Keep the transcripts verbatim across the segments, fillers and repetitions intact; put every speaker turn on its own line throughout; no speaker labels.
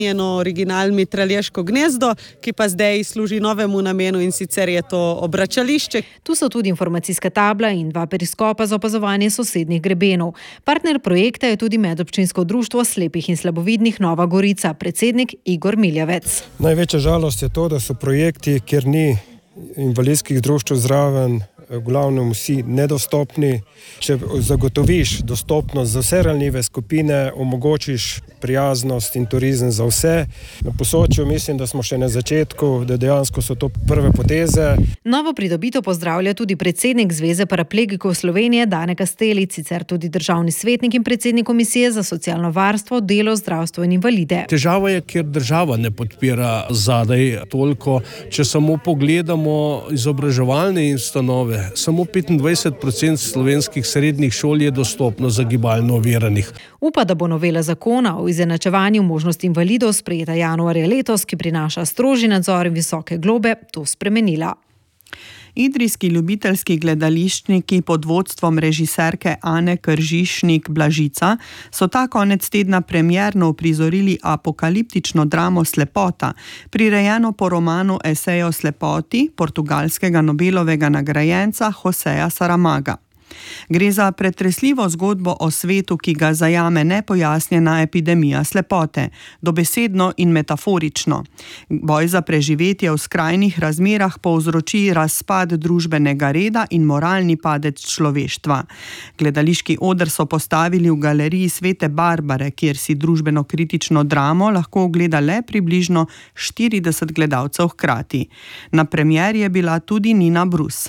Njeno original mitralješko gnezdo, ki pa zdaj služi novemu namenu, in sicer je to obračališče.
Tu so tudi informacijska tabla in dva periskopa za opazovanje sosednjih grebenov. Partner projekta je tudi medobčinsko društvo slepih in slabovidnih Nova Gorica, predsednik Igor Miljavec.
Največja žalost je to, da so projekti, kjer ni invalidskih društev zraven, v glavnem vsi nedostopni. Če zagotoviš dostopnost za vse ranljive skupine, omogočiš prijaznost in turizem za vse. Na Posočju mislim, da smo še na začetku, da dejansko so to prve poteze.
Novo pridobitev pozdravlja tudi predsednik Zveze paraplegikov Slovenije Dane Kastelic, sicer tudi državni svetnik in predsednik Komisije za socialno varstvo, delo, zdravstvo in invalide.
Težava je, ker država ne podpira zadaj toliko. Če samo pogledamo izobraževalne ustanove, samo petindvajset procentov slovenskih srednjih šol je dostopno za gibalno oviranih.
Upa, da bo novela zakona o izenačevanju možnosti invalidov sprejeta januarja letos, ki prinaša strožji nadzor in visoke globe, to spremenila.
Idrijski ljubiteljski gledališčniki pod vodstvom režiserke Ane Kržišnik-Blažica so ta konec tedna premierno uprizorili apokaliptično dramo Slepota, prirejeno po romanu Esej o slepoti portugalskega Nobelovega nagrajenca Joseja Saramaga. Gre za pretresljivo zgodbo o svetu, ki ga zajame nepojasnjena epidemija slepote, dobesedno in metaforično. Boj za preživetje v skrajnih razmerah povzroči razpad družbenega reda in moralni padec človeštva. Gledališki oder so postavili v galeriji Svete Barbare, kjer si družbeno-kritično dramo lahko ogleda le približno štirideset gledalcev hkrati. Na premieri je bila tudi Nina Brus.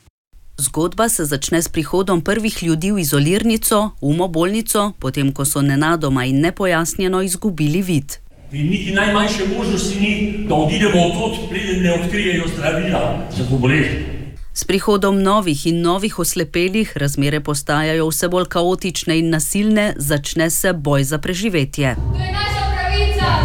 Zgodba se začne s prihodom prvih ljudi v izolirnico, umobolnico, potem ko so nenadoma in nepojasnjeno izgubili vid.
In niti najmanjše možnosti ni, da odidemo odtot, preden ne odkrijejo zdravila za to bolezen.
S prihodom novih in novih oslepelih razmere postajajo vse bolj kaotične in nasilne, začne se boj za preživetje.
To je naša pravica!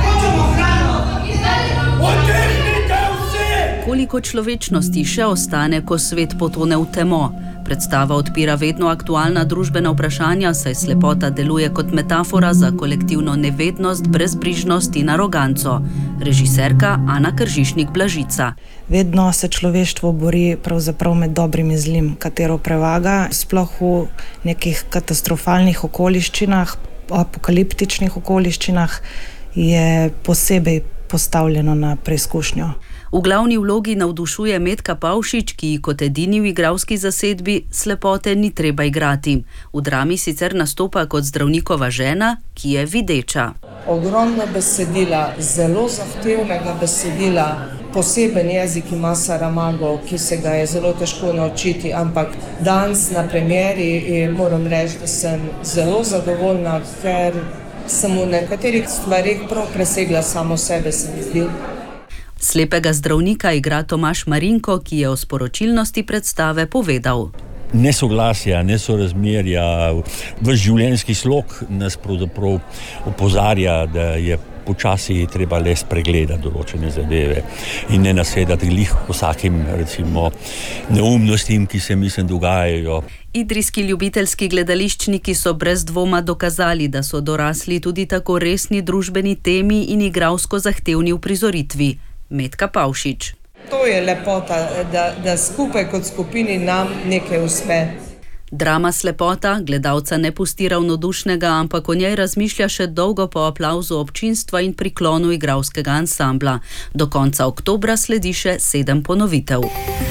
Koliko človečnosti še ostane, ko svet potone v temo? Predstava odpira vedno aktualna družbena vprašanja, saj slepota deluje kot metafora za kolektivno nevednost, brezbrižnost in aroganco. Režiserka Ana Kržišnik-Blažica.
Vedno se človeštvo bori pravzaprav med dobrim in zlim, katero prevaga, sploh v nekih katastrofalnih okoliščinah, apokaliptičnih okoliščinah je posebej postavljeno na preizkušnjo.
V glavni vlogi navdušuje Metka Pavšič, ki kot edini v igralski zasedbi slepote ni treba igrati. V drami sicer nastopa kot zdravnikova žena, ki je videča.
Ogromno besedila, zelo zahtevnega besedila, poseben jezik ima Saramago, ki se ga je zelo težko naučiti, ampak danes na premieri moram reči, da sem zelo zadovoljna, ker sem v nekaterih stvarih prav presegla samo sebe, se mi zdi.
Slepega zdravnika igra Tomaž Marinko, ki je o sporočilnosti predstave povedal.
Nesoglasja, nesorazmerja, v življenjski slog nas pravzaprav opozarja, da je počasi treba le spregledati določene zadeve in ne nasedati glih vsakim, recimo, neumnostim, ki se mislim dogajajo.
Idrijski ljubiteljski gledališčniki so brez dvoma dokazali, da so dorasli tudi tako resni družbeni temi in igralsko zahtevni uprizoritvi. Metka Pavšič.
To je lepota, da, da skupaj kot skupini nam nekaj uspe.
Drama Slepota gledalca ne pusti ravnodušnega, ampak o njej razmišlja še dolgo po aplavzu občinstva in priklonu igralskega ansambla. Do konca oktobra sledi še sedem ponovitev.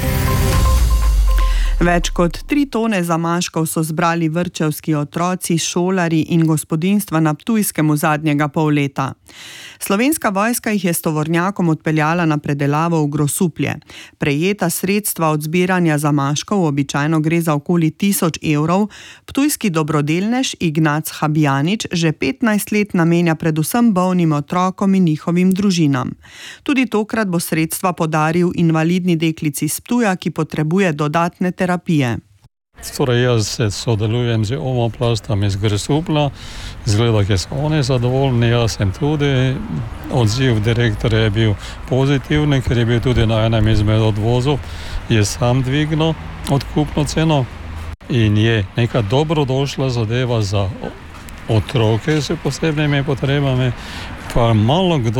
Več kot tri tone zamaškov so zbrali vrtčevski otroci, šolarji in gospodinjstva na Ptujskem v zadnjega pol leta. Slovenska vojska jih je s tovornjakom odpeljala na predelavo v Grosuplje. Prejeta sredstva od zbiranja zamaškov, običajno gre za okoli tisoč evrov, ptujski dobrodelnež Ignac Habjanič že petnajst let namenja predvsem bolnim otrokom in njihovim družinam. Tudi tokrat bo sredstva podaril invalidni deklici iz Ptuja, ki potrebuje dodatne terapije.
Torej, jaz se sodelujem z omoplastami iz Grsupla, izgleda, da so oni zadovoljni, jaz sem tudi. Odziv direktorja je bil pozitivni, ker je bil tudi na enem izmed odvozov, je sam dvignil odkupno ceno in je neka dobrodošla zadeva za otroke s posebnimi potrebami, pa malo kdo